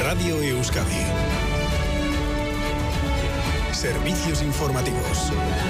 Radio Euskadi. Servicios informativos.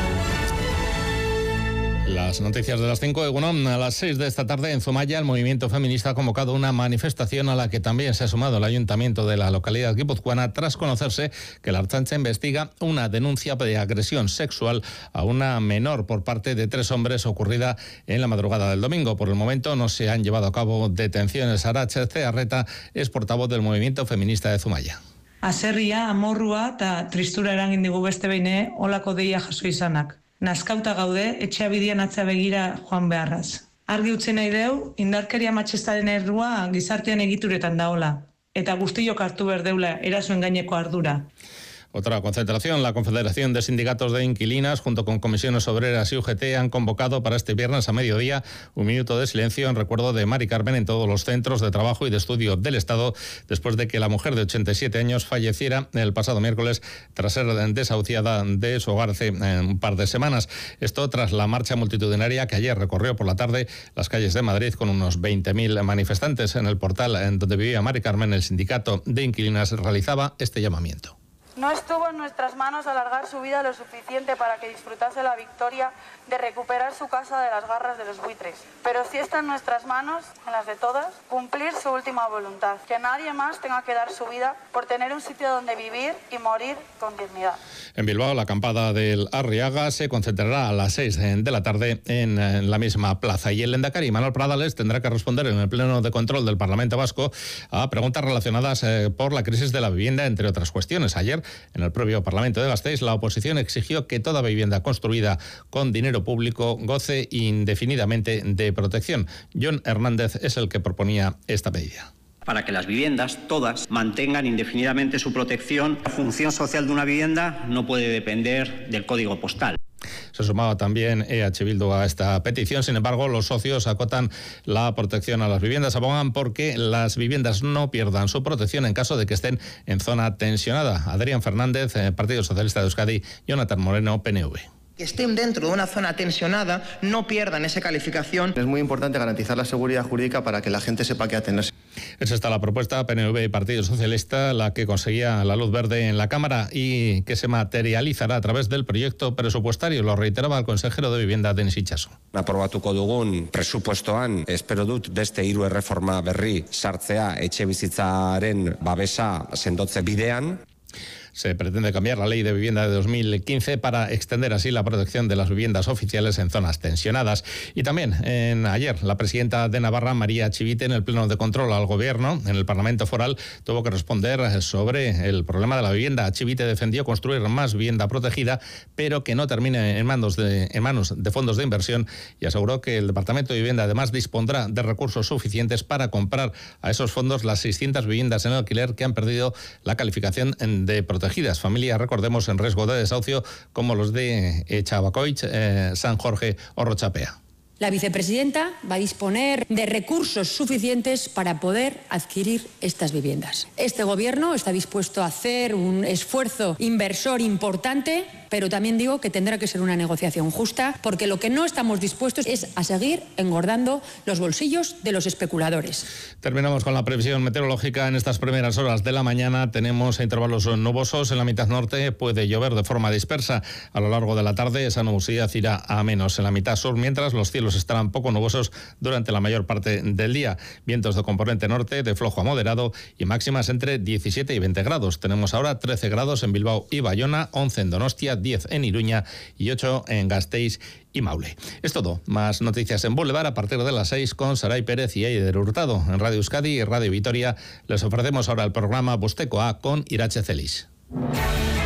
Las noticias de las 5, bueno, a las 6 de esta tarde en Zumaya el movimiento feminista ha convocado una manifestación a la que también se ha sumado el ayuntamiento de la localidad guipuzcoana tras conocerse que la Ertzaintza investiga una denuncia de agresión sexual a una menor por parte de 3 hombres ocurrida en la madrugada del domingo. Por el momento no se han llevado a cabo detenciones. Aratxe Zearreta es portavoz del movimiento feminista de Zumaya. Aserria, amorrua eta tristura eragin digu beste behin olako deia jaso izanak. Nazkauta gaude, etxea bidean atzea begira joan beharraz. Argi utzi nahi deu, indarkeria matxistaren errua gizartean egituretan daola. Eta guztiok hartu berdeula erasoen gaineko ardura. Otra concentración. La Confederación de Sindicatos de Inquilinas, junto con Comisiones Obreras y UGT, han convocado para este viernes a mediodía un minuto de silencio en recuerdo de Mari Carmen en todos los centros de trabajo y de estudio del Estado, después de que la mujer de 87 años falleciera el pasado miércoles tras ser desahuciada de su hogar hace un par de semanas. Esto tras la marcha multitudinaria que ayer recorrió por la tarde las calles de Madrid con unos 20.000 manifestantes. En el portal en donde vivía Mari Carmen, el Sindicato de Inquilinas realizaba este llamamiento. No estuvo en nuestras manos alargar su vida lo suficiente para que disfrutase la victoria de recuperar su casa de las garras de los buitres. Pero sí está en nuestras manos, en las de todas, cumplir su última voluntad. Que nadie más tenga que dar su vida por tener un sitio donde vivir y morir con dignidad. En Bilbao, la acampada del Arriaga se concentrará a las 6 de la tarde en la misma plaza. Y el lehendakari Manuel Pradales tendrá que responder en el Pleno de Control del Parlamento Vasco a preguntas relacionadas por la crisis de la vivienda, entre otras cuestiones. Ayer, en el propio Parlamento de Gasteiz, la oposición exigió que toda vivienda construida con dinero público goce indefinidamente de protección. Jon Hernández es el que proponía esta medida. Para que las viviendas, todas, mantengan indefinidamente su protección. La función social de una vivienda no puede depender del código postal. Se sumaba también EH Bildu a esta petición. Sin embargo, los socios acotan la protección a las viviendas, abogan porque las viviendas no pierdan su protección en caso de que estén en zona tensionada. Adrián Fernández, Partido Socialista de Euskadi, Jonathan Moreno, PNV. Que estén dentro de una zona tensionada, no pierdan esa calificación. Es muy importante garantizar la seguridad jurídica para que la gente sepa qué atenerse. Esa está la propuesta PNV y Partido Socialista, la que conseguía la luz verde en la Cámara y que se materializará a través del proyecto presupuestario. Lo reiteraba el consejero de Vivienda, Denis Itxaso. Aprobatuko dugun presupuestoan espero dut beste 3 erreforma berri sartzea etxebizitzaren babesa sendotze bidean. Se pretende cambiar la ley de vivienda de 2015 para extender así la protección de las viviendas oficiales en zonas tensionadas. Y también ayer la presidenta de Navarra, María Chivite, en el Pleno de Control al Gobierno, en el Parlamento Foral, tuvo que responder sobre el problema de la vivienda. Chivite defendió construir más vivienda protegida, pero que no termine en manos de fondos de inversión, y aseguró que el Departamento de Vivienda además dispondrá de recursos suficientes para comprar a esos fondos las 600 viviendas en alquiler que han perdido la calificación de protegidas. Familias, recordemos, en riesgo de desahucio, como los de Chabacoich, San Jorge o Rochapea. La vicepresidenta va a disponer de recursos suficientes para poder adquirir estas viviendas. Este gobierno está dispuesto a hacer un esfuerzo inversor importante, pero también digo que tendrá que ser una negociación justa, porque lo que no estamos dispuestos es a seguir engordando los bolsillos de los especuladores. Terminamos con la previsión meteorológica. En estas primeras horas de la mañana tenemos intervalos nubosos en la mitad norte, puede llover de forma dispersa. A lo largo de la tarde esa nubosidad irá a menos en la mitad sur, mientras los cielos estarán poco nubosos durante la mayor parte del día. Vientos de componente norte de flojo a moderado y máximas entre 17 y 20 grados. Tenemos ahora 13 grados en Bilbao y Bayona, 11 en Donostia, 10 en Iruña y 8 en Gasteiz y Maule. Es todo. Más noticias en Boulevard a partir de las 6 con Saray Pérez y Eider Hurtado. En Radio Euskadi y Radio Vitoria les ofrecemos ahora el programa Bustekoa con Irache Celis.